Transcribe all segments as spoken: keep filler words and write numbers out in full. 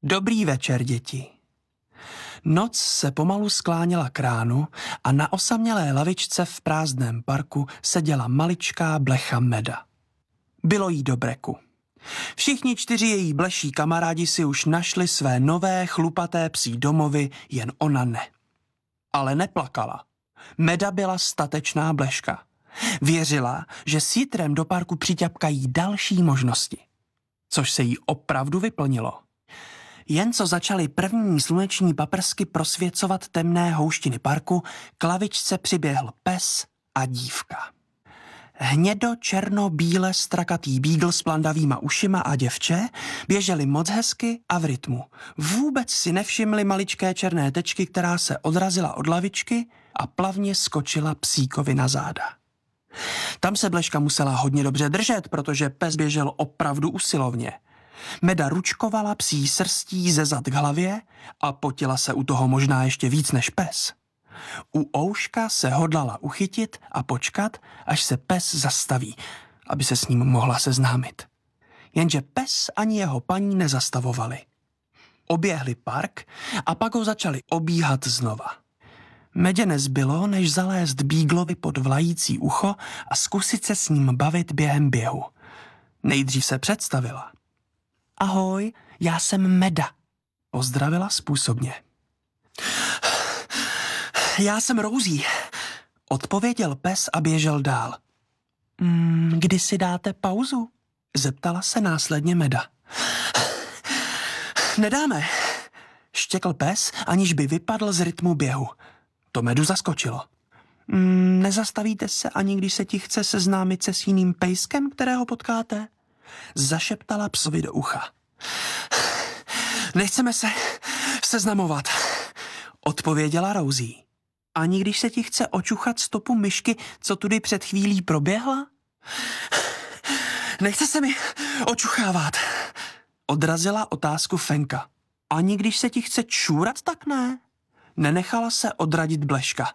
Dobrý večer, děti. Noc se pomalu skláněla k ránu a na osamělé lavičce v prázdném parku seděla maličká blecha Meda. Bylo jí do breku. Všichni čtyři její bleší kamarádi si už našli své nové chlupaté psí domovy, jen ona ne. Ale neplakala. Meda byla statečná bleška. Věřila, že s jitrem do parku přiťapkají další možnosti. Což se jí opravdu vyplnilo. Jen co začaly první sluneční paprsky prosvěcovat temné houštiny parku, k lavičce přiběhl pes a dívka. Hnědo-černo-bíle strakatý beagle s plandavýma ušima a děvče běželi moc hezky a v rytmu. Vůbec si nevšimli maličké černé tečky, která se odrazila od lavičky a plavně skočila psíkovi na záda. Tam se bleška musela hodně dobře držet, protože pes běžel opravdu usilovně. Meda ručkovala psí srstí ze zad k hlavě a potila se u toho možná ještě víc než pes. U ouška se hodlala uchytit a počkat, až se pes zastaví, aby se s ním mohla seznámit. Jenže pes ani jeho paní nezastavovali. Oběhli park a pak ho začali obíhat znova. Medě nezbylo, než zalézt beaglovi pod vlající ucho a zkusit se s ním bavit během běhu. Nejdřív se představila. Ahoj, já jsem Meda, pozdravila způsobně. Já jsem Rosie, odpověděl pes a běžel dál. Mm, kdy si dáte pauzu? Zeptala se následně Meda. Nedáme, štěkl pes, aniž by vypadl z rytmu běhu. To Medu zaskočilo. Mm, nezastavíte se ani, když se ti chce seznámit se s jiným pejskem, kterého potkáte? Zašeptala psovi do ucha. Nechceme se seznamovat, odpověděla Rosie. Ani když se ti chce očuchat stopu myšky, co tudy před chvílí proběhla? Nechce se mi očuchávat, odrazila otázku Fenka. Ani když se ti chce čůrat, tak ne? Nenechala se odradit bleška.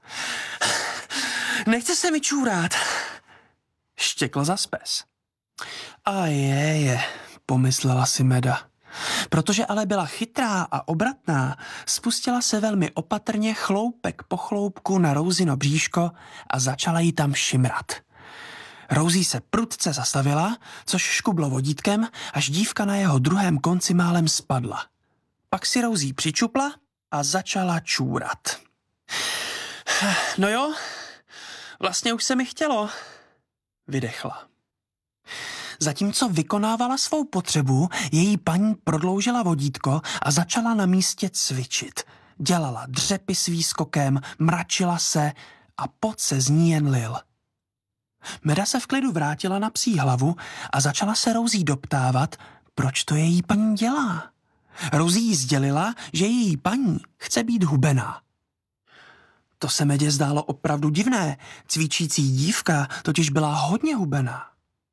Nechce se mi čůrat, štěkl zas pes. A je, je, pomyslela si Meda. Protože ale byla chytrá a obratná, spustila se velmi opatrně chloupek po chloupku na Rosino bříško a začala jí tam šimrat. Rosie se prudce zastavila, což škublo vodítkem, až dívka na jeho druhém konci málem spadla. Pak si Rosie přičupla a začala čůrat. No jo, vlastně už se mi chtělo, vydechla. Zatímco vykonávala svou potřebu, její paní prodloužila vodítko a začala na místě cvičit. Dělala dřepy s výskokem, mračila se a pot se z ní jen lil. Meda se v klidu vrátila na psí hlavu a začala se Rosie doptávat, proč to její paní dělá. Rosie jí sdělila, že její paní chce být hubená. To se Medě zdálo opravdu divné, cvičící dívka totiž byla hodně hubená.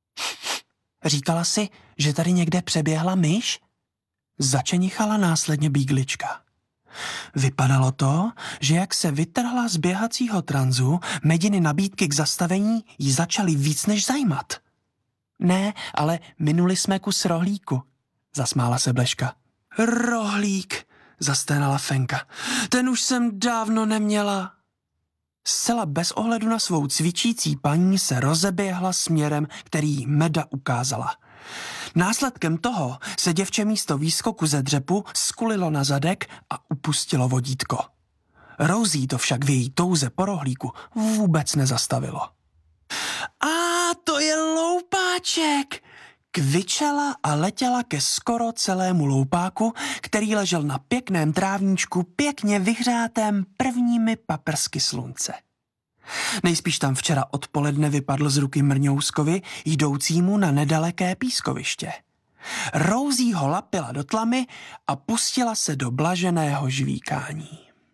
Říkala si, že tady někde přeběhla myš? Začenichala následně bíglička. Vypadalo to, že jak se vytrhla z běhacího tranzu, Mediny nabídky k zastavení jí začaly víc než zajímat. Ne, ale minuli jsme kus rohlíku, zasmála se bleška. Rohlík, zasténala Fenka. Ten už jsem dávno neměla. Zcela bez ohledu na svou cvičící paní se rozeběhla směrem, který jí Meda ukázala. Následkem toho se děvče místo výskoku ze dřepu skulilo na zadek a upustilo vodítko. Rosie to však v její touze po rohlíku vůbec nezastavilo. A to je loupáček! Kvičela a letěla ke skoro celému loupáku, který ležel na pěkném trávníčku, pěkně vyhřátém prvními paprsky slunce. Nejspíš tam včera odpoledne vypadl z ruky Mrňouskovi, jdoucímu na nedaleké pískoviště. Rosie ho lapila do tlamy a pustila se do blaženého žvíkání.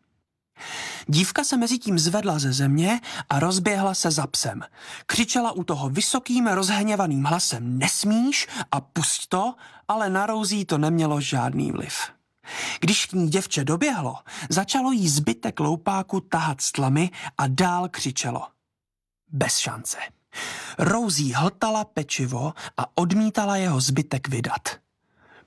Dívka se mezitím zvedla ze země a rozběhla se za psem. Křičela u toho vysokým rozhněvaným hlasem nesmíš a pusť to, ale na Rosie to nemělo žádný vliv. Když k ní děvče doběhlo, začalo jí zbytek loupáku tahat z tlamy a dál křičelo. Bez šance. Rosie hltala pečivo a odmítala jeho zbytek vydat.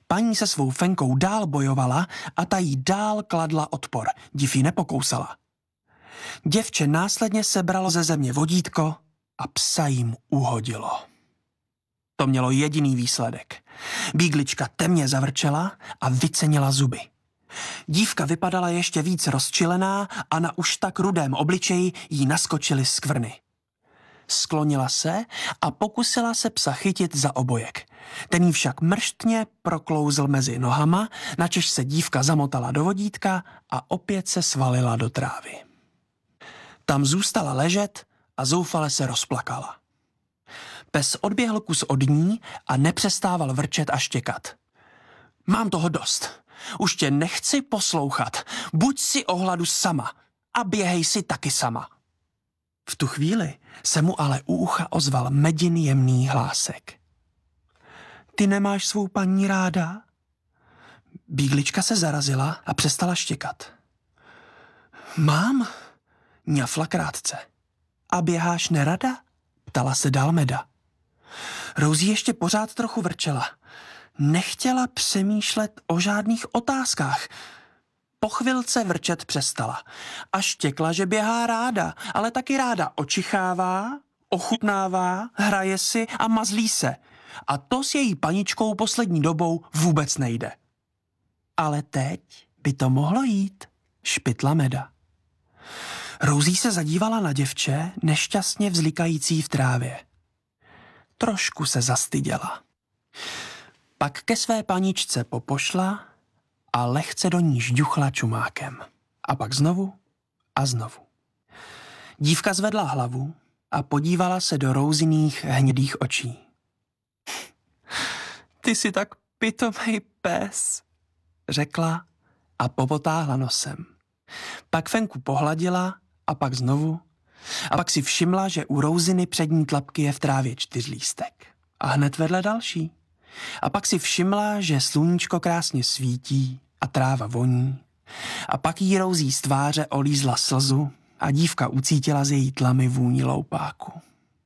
Paní se svou Fenkou dál bojovala a ta jí dál kladla odpor. Div jí nepokousala. Děvče následně sebralo ze země vodítko a psa jim uhodilo. To mělo jediný výsledek. Bíglička temně zavrčela a vycenila zuby. Dívka vypadala ještě víc rozčilená a na už tak rudém obličeji jí naskočily skvrny. Sklonila se a pokusila se psa chytit za obojek. Ten jí však mrštně proklouzl mezi nohama, načež se dívka zamotala do vodítka a opět se svalila do trávy. Tam zůstala ležet a zoufale se rozplakala. Pes odběhl kus od ní a nepřestával vrčet a štěkat. Mám toho dost. Už tě nechci poslouchat. Buď si o hladu sama a běhej si taky sama. V tu chvíli se mu ale u ucha ozval Medin jemný hlásek. Ty nemáš svou paní ráda? Bíglička se zarazila a přestala štěkat. Mám, ňafla krátce. A běháš nerada? Ptala se dál Meda. Rosie ještě pořád trochu vrčela. Nechtěla přemýšlet o žádných otázkách. Po chvilce vrčet přestala a štěkla, že běhá ráda, ale taky ráda očichává, ochutnává, hraje si a mazlí se. A to s její paničkou poslední dobou vůbec nejde. Ale teď by to mohlo jít, špitla Meda. Rosie se zadívala na děvče, nešťastně vzlikající v trávě. Trošku se zastyděla. Pak ke své paničce popošla a lehce do ní žďuchla čumákem. A pak znovu a znovu. Dívka zvedla hlavu a podívala se do Rosiných hnědých očí. Ty jsi tak pitomej pes, řekla a popotáhla nosem. Pak Fenku pohladila a pak znovu. A pak si všimla, že u Rosiny přední tlapky je v trávě čtyřlístek. A hned vedle další. A pak si všimla, že sluníčko krásně svítí a tráva voní. A pak jí Rosie z tváře olízla slzu a dívka ucítila z její tlamy vůni loupáku.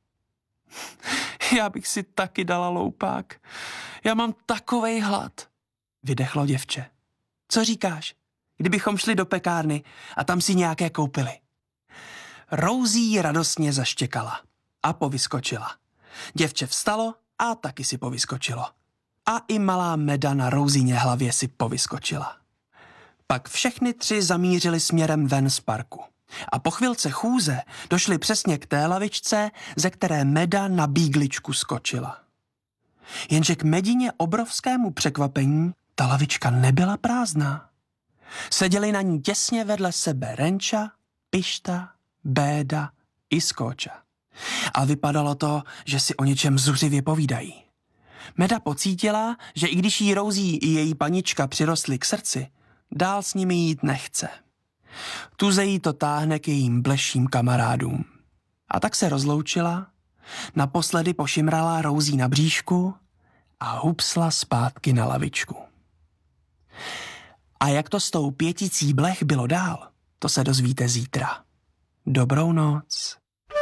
Já bych si taky dala loupák. Já mám takovej hlad, vydechlo děvče. Co říkáš, kdybychom šli do pekárny a tam si nějaké koupili? Rosie radostně zaštěkala a povyskočila. Děvče vstalo a taky si povyskočilo. A i malá Meda na Rosině hlavě si povyskočila. Pak všechny tři zamířili směrem ven z parku. A po chvilce chůze došli přesně k té lavičce, ze které Meda na bígličku skočila. Jenže k Medině obrovskému překvapení ta lavička nebyla prázdná. Seděli na ní těsně vedle sebe Renča, Pišta, Béda i Skóča. A vypadalo to, že si o něčem zuřivě povídají. Meda pocítila, že i když jí Rosie i její panička přirostly k srdci, dál s nimi jít nechce. Tuze jí to táhne k jejím bleším kamarádům. A tak se rozloučila, naposledy pošimrala Rosie na bříšku a hupsla zpátky na lavičku. A jak to s tou pěticí blech bylo dál, to se dozvíte zítra. Dobrou noc.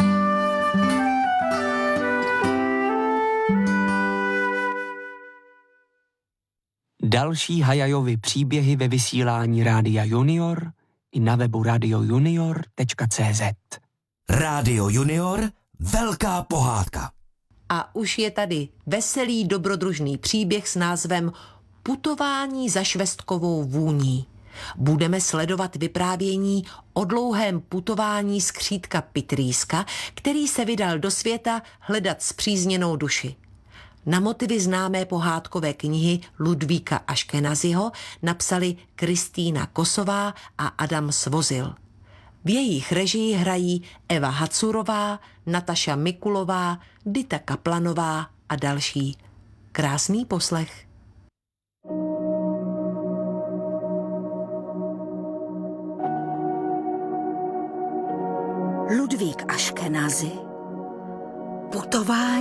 Další Hajajovy příběhy ve vysílání Rádia Junior i na webu radio junior tečka cé zet. Rádio Junior, velká pohádka. A už je tady veselý dobrodružný příběh s názvem Putování za švestkovou vůní. Budeme sledovat vyprávění o dlouhém putování skřítka Pitrýska, který se vydal do světa hledat spřízněnou duši. Na motivy známé pohádkové knihy Ludvíka Aškenaziho napsali Kristýna Kosová a Adam Svozil. V jejich režii hrají Eva Hacurová, Nataša Mikulová, Dita Kaplanová a další. Krásný poslech. Ludvík Aškenazi, putování